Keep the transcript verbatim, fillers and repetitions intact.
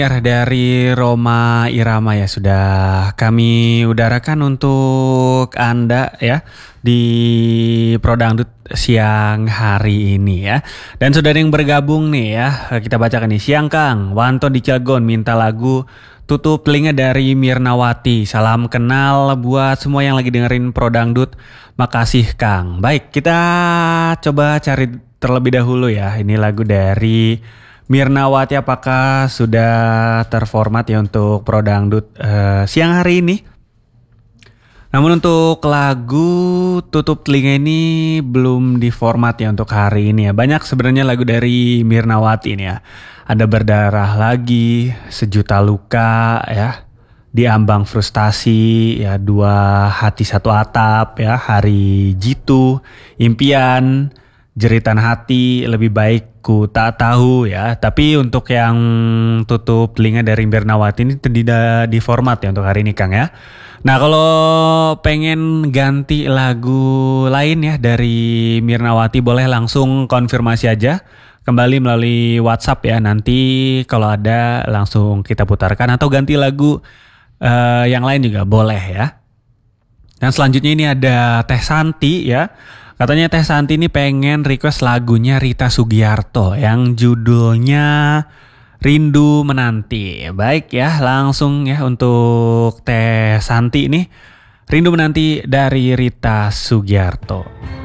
Dari Rhoma Irama ya sudah kami udarakan untuk Anda ya di Prodangdut siang hari ini ya. Dan sudah ada yang bergabung nih ya. Kita bacakan nih. Siang Kang, Wanto di Cilegon minta lagu Tutup Telinga dari Mirnawati. Salam kenal buat semua yang lagi dengerin Prodangdut. Makasih Kang. Baik, kita coba cari terlebih dahulu ya. Ini lagu dari Mirnawati, apakah sudah terformat ya untuk Prodangdut uh, siang hari ini? Namun untuk lagu Tutup Telinga ini belum diformat ya untuk hari ini ya. Banyak sebenarnya lagu dari Mirnawati ini ya. Ada Berdarah Lagi, Sejuta Luka ya, Diambang Frustasi ya, Dua Hati Satu Atap ya, Hari Jitu, Impian, Jeritan Hati, Lebih Baik Ku Tak Tahu ya. Tapi untuk yang Tutup Telinga dari Mirnawati ini tidak di format ya untuk hari ini Kang ya. Nah kalau pengen ganti lagu lain ya dari Mirnawati, boleh langsung konfirmasi aja kembali melalui WhatsApp ya. Nanti kalau ada langsung kita putarkan, atau ganti lagu uh, yang lain juga boleh ya. Dan selanjutnya ini ada Teh Santi ya. Katanya Teh Santi ini pengen request lagunya Rita Sugiarto yang judulnya Rindu Menanti. Baik ya, langsung ya untuk Teh Santi ini, Rindu Menanti dari Rita Sugiarto.